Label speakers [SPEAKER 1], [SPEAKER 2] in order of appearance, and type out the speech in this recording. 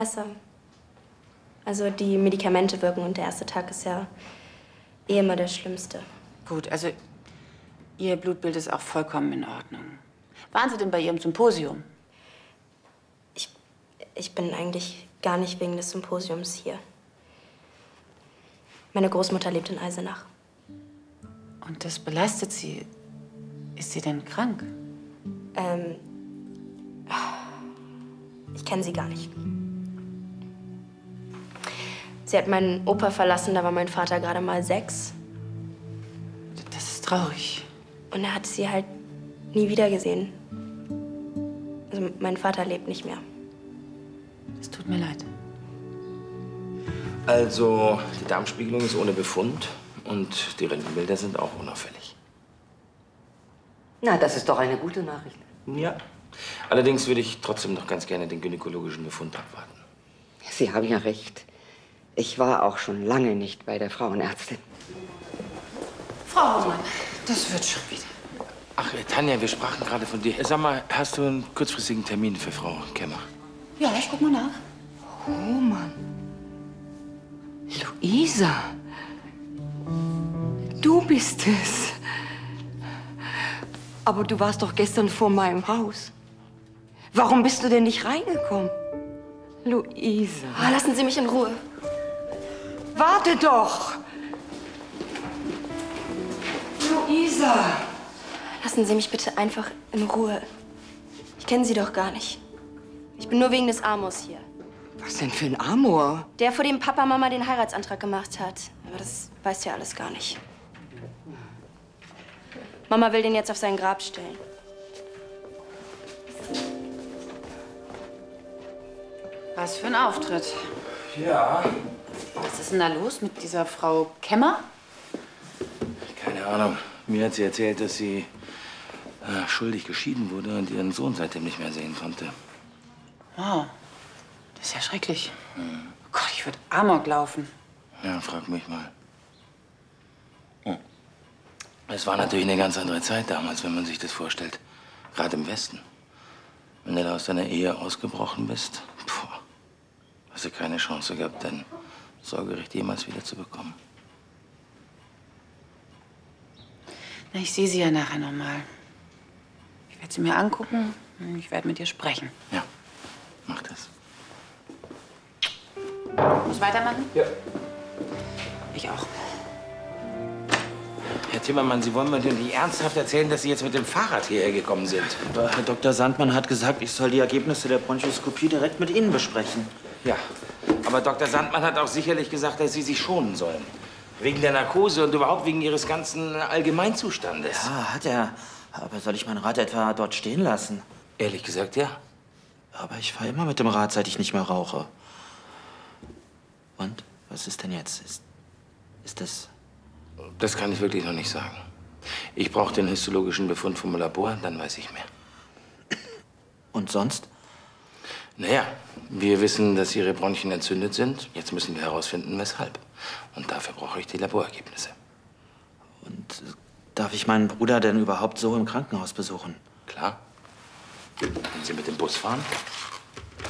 [SPEAKER 1] Besser. Also die Medikamente wirken und der erste Tag ist ja eh immer der schlimmste.
[SPEAKER 2] Gut, also Ihr Blutbild ist auch vollkommen in Ordnung. Waren Sie denn bei Ihrem Symposium?
[SPEAKER 1] Ich bin eigentlich gar nicht wegen des Symposiums hier. Meine Großmutter lebt in Eisenach.
[SPEAKER 2] Und das belastet Sie. Ist sie denn krank?
[SPEAKER 1] Ich kenne sie gar nicht. Sie hat meinen Opa verlassen, da war mein Vater gerade mal 6.
[SPEAKER 2] Das ist traurig.
[SPEAKER 1] Und er hat sie halt nie wieder gesehen. Also mein Vater lebt nicht mehr.
[SPEAKER 2] Es tut mir leid.
[SPEAKER 3] Also, die Darmspiegelung ist ohne Befund und die Röntgenbilder sind auch unauffällig.
[SPEAKER 4] Na, das ist doch eine gute Nachricht.
[SPEAKER 3] Ja. Allerdings würde ich trotzdem noch ganz gerne den gynäkologischen Befund abwarten.
[SPEAKER 4] Sie haben ja recht. Ich war auch schon lange nicht bei der Frauenärztin.
[SPEAKER 2] Frau Hohmann, das wird schon wieder.
[SPEAKER 3] Ach, Tanja, wir sprachen gerade von dir. Sag mal, hast du einen kurzfristigen Termin für Frau Kemmer?
[SPEAKER 2] Ja, ich guck mal nach.
[SPEAKER 4] Oh Mann. Luisa. Du bist es. Aber du warst doch gestern vor meinem Haus. Warum bist du denn nicht reingekommen? Luisa.
[SPEAKER 1] Oh, lassen Sie mich in Ruhe.
[SPEAKER 4] Warte doch! Luisa!
[SPEAKER 1] Lassen Sie mich bitte einfach in Ruhe. Ich kenne Sie doch gar nicht. Ich bin nur wegen des Amors hier.
[SPEAKER 4] Was denn für ein Amor?
[SPEAKER 1] Der, vor dem Papa Mama den Heiratsantrag gemacht hat. Aber das weiß ja alles gar nicht. Mama will den jetzt auf sein Grab stellen.
[SPEAKER 2] Was für ein Auftritt.
[SPEAKER 3] Ja.
[SPEAKER 2] Was ist denn da los mit dieser Frau Kemmer?
[SPEAKER 3] Keine Ahnung. Mir hat sie erzählt, dass sie schuldig geschieden wurde und ihren Sohn seitdem nicht mehr sehen konnte.
[SPEAKER 2] Wow, das ist ja schrecklich. Oh Gott, ich würde Amok laufen.
[SPEAKER 3] Ja, frag mich mal. Es war natürlich eine ganz andere Zeit damals, wenn man sich das vorstellt. Gerade im Westen. Wenn du da aus deiner Ehe ausgebrochen bist, hast du keine Chance gehabt, dein Sorgerecht jemals wieder zu bekommen.
[SPEAKER 2] Na, ich sehe sie ja nachher noch mal. Ich werde sie mir angucken und ich werde mit ihr sprechen.
[SPEAKER 3] Ja, mach das.
[SPEAKER 2] Muss ich weitermachen?
[SPEAKER 3] Ja.
[SPEAKER 2] Ich auch.
[SPEAKER 3] Herr Timmermann, Sie wollen mir denn nicht ernsthaft erzählen, dass Sie jetzt mit dem Fahrrad hierher gekommen sind?
[SPEAKER 5] Herr Dr. Sandmann hat gesagt, ich soll die Ergebnisse der Bronchoskopie direkt mit Ihnen besprechen.
[SPEAKER 3] Ja, aber Dr. Sandmann hat auch sicherlich gesagt, dass Sie sich schonen sollen. Wegen der Narkose und überhaupt wegen Ihres ganzen Allgemeinzustandes.
[SPEAKER 5] Ja, hat er. Aber soll ich mein Rad etwa dort stehen lassen?
[SPEAKER 3] Ehrlich gesagt, ja.
[SPEAKER 5] Aber ich fahre immer mit dem Rad, seit ich nicht mehr rauche. Und? Was ist denn jetzt? Ist das...
[SPEAKER 3] Das kann ich wirklich noch nicht sagen. Ich brauche den histologischen Befund vom Labor, dann weiß ich mehr.
[SPEAKER 5] Und sonst?
[SPEAKER 3] Naja, wir wissen, dass Ihre Bronchien entzündet sind. Jetzt müssen wir herausfinden, weshalb. Und dafür brauche ich die Laborergebnisse.
[SPEAKER 5] Und darf ich meinen Bruder denn überhaupt so im Krankenhaus besuchen?
[SPEAKER 3] Klar. Wenn Sie mit dem Bus fahren?